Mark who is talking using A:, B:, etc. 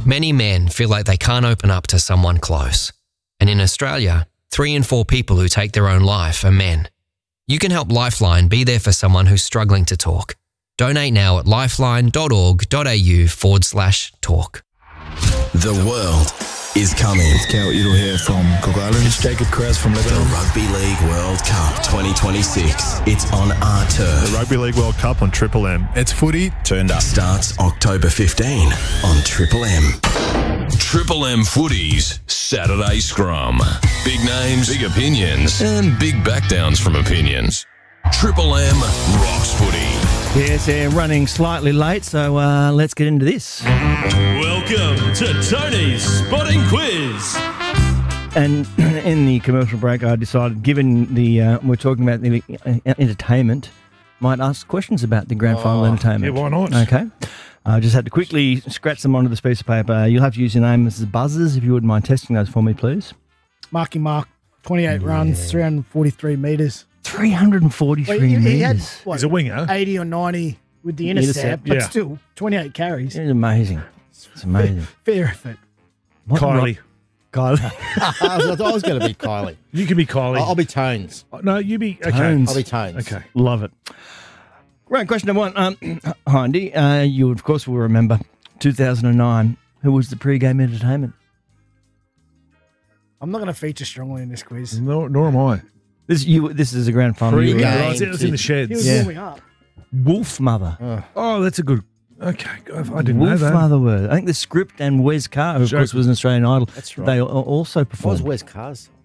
A: Many men feel like they can't open up to someone close. And in Australia, 3 in 4 people who take their own life are men. You can help Lifeline be there for someone who's struggling to talk. Donate now at lifeline.org.au/talk.
B: The world is coming.
C: It's Cal Edel here from Cook Islands.
D: It's Jacob Krause from Lebanon.
B: The Rugby League World Cup 2026. It's on our turf.
E: The Rugby League World Cup on Triple M.
C: It's footy turned up.
B: Starts October 15 on Triple M.
F: Triple M Footies Saturday Scrum. Big names, big opinions, and big backdowns from opinions. Triple M rocks footy.
G: Yes, they're running slightly late, so let's get into this.
H: Welcome to Tony's Spotting Quiz.
G: And in the commercial break, I decided, given the we're talking about the entertainment, might ask questions about the grand final entertainment.
E: Yeah, why not?
G: Okay. I just had to quickly scratch them onto this piece of paper. You'll have to use your name as the buzzers, if you wouldn't mind testing those for me, please.
I: Marky Mark, 28 runs, 343 metres.
G: 343 metres.
I: He had, what,
E: He's a winger.
I: 80 or 90 with the intercept, but
E: yeah.
I: still 28 carries.
G: It's amazing. It's amazing.
I: Fair effort.
G: What
E: Kylie.
G: Kylie.
J: I was going to be Kylie.
E: You can be Kylie.
J: I'll be Tones.
E: No, you be... Okay.
G: Tones.
J: I'll be Tones.
E: Okay.
G: Love it. Right, question number one. Hindy, you of course will remember 2009. Who was the pre-game entertainment?
I: I'm not going to feature strongly in this quiz.
E: Nor am I.
G: This is a grand final.
J: Pre-game.
E: Yeah, it was in the
I: He
E: sheds.
I: was
G: Yeah.
I: warming up.
G: Wolf Mother.
E: Oh, that's a good... Okay, I didn't know
G: Wolf
E: that.
G: Mother were. I think the script and Wes Carr, who of course was an Australian Idol.
J: That's right.
G: They also
J: What was
G: performed.
J: Wes Carr's